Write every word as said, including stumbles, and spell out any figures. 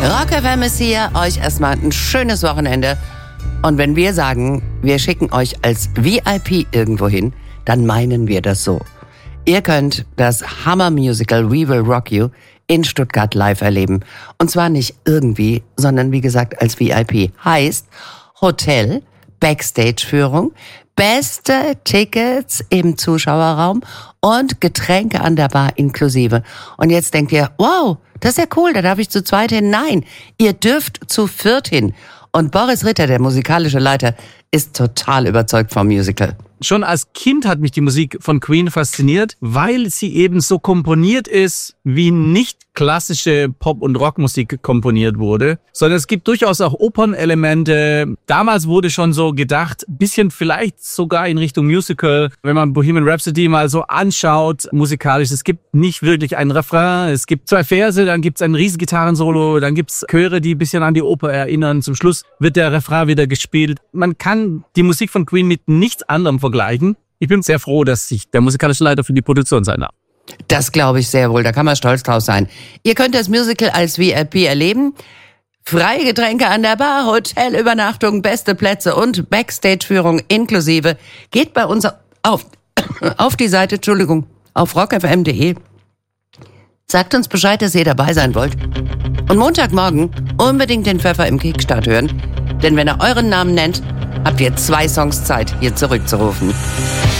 Rock F M ist hier, euch erstmal ein schönes Wochenende. Und wenn wir sagen, wir schicken euch als V I P irgendwo hin, dann meinen wir das so. Ihr könnt das Hammer-Musical We Will Rock You in Stuttgart live erleben. Und zwar nicht irgendwie, sondern wie gesagt als V I P. Heißt Hotel, Backstage-Führung, beste Tickets im Zuschauerraum und Getränke an der Bar inklusive. Und jetzt denkt ihr, wow, das ist ja cool, da darf ich zu zweit hin. Nein, ihr dürft zu viert hin. Und Boris Ritter, der musikalische Leiter, ist total überzeugt vom Musical. Schon als Kind hat mich die Musik von Queen fasziniert, weil sie eben so komponiert ist, wie nicht klassische Pop- und Rockmusik komponiert wurde, sondern es gibt durchaus auch Opernelemente. Damals wurde schon so gedacht, bisschen vielleicht sogar in Richtung Musical, wenn man Bohemian Rhapsody mal so anschaut, musikalisch. Es gibt nicht wirklich einen Refrain, es gibt zwei Verse, dann gibt es ein Riesengitarrensolo, dann gibt es Chöre, die ein bisschen an die Oper erinnern. Zum Schluss wird der Refrain wieder gespielt. Man kann die Musik von Queen mit nichts anderem vergleichen. Ich bin sehr froh, dass ich der musikalische Leiter für die Produktion sein darf. Das glaube ich sehr wohl, da kann man stolz drauf sein. Ihr könnt das Musical als V I P erleben. Freie Getränke an der Bar, Hotelübernachtung, beste Plätze und Backstage-Führung inklusive. Geht bei uns auf, auf die Seite, Entschuldigung, auf rock f m punkt d e. Sagt uns Bescheid, dass ihr dabei sein wollt. Und Montagmorgen unbedingt den Pfeffer im Kickstart hören. Denn wenn er euren Namen nennt, habt ihr zwei Songs Zeit, hier zurückzurufen.